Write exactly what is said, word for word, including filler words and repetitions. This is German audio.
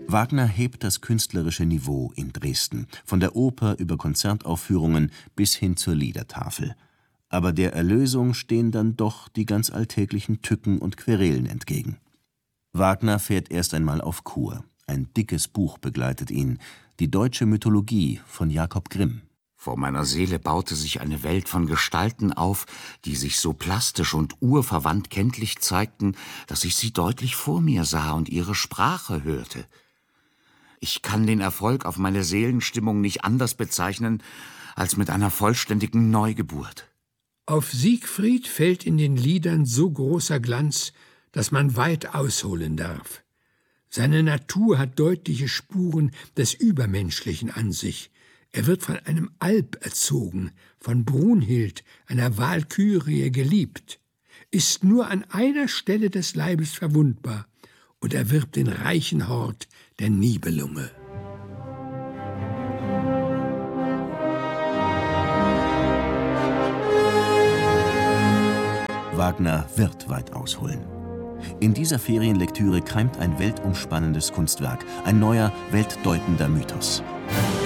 Wagner hebt das künstlerische Niveau in Dresden, von der Oper über Konzertaufführungen bis hin zur Liedertafel. Aber der Erlösung stehen dann doch die ganz alltäglichen Tücken und Querelen entgegen. Wagner fährt erst einmal auf Kur. Ein dickes Buch begleitet ihn, die deutsche Mythologie von Jakob Grimm. Vor meiner Seele baute sich eine Welt von Gestalten auf, die sich so plastisch und urverwandt kenntlich zeigten, dass ich sie deutlich vor mir sah und ihre Sprache hörte. Ich kann den Erfolg auf meine Seelenstimmung nicht anders bezeichnen, als mit einer vollständigen Neugeburt. Auf Siegfried fällt in den Liedern so großer Glanz, dass man weit ausholen darf. Seine Natur hat deutliche Spuren des Übermenschlichen an sich. Er wird von einem Alp erzogen, von Brunhild, einer Walkürie, geliebt, ist nur an einer Stelle des Leibes verwundbar und erwirbt den reichen Hort der Nibelunge. Wagner wird weit ausholen. In dieser Ferienlektüre keimt ein weltumspannendes Kunstwerk, ein neuer, weltdeutender Mythos.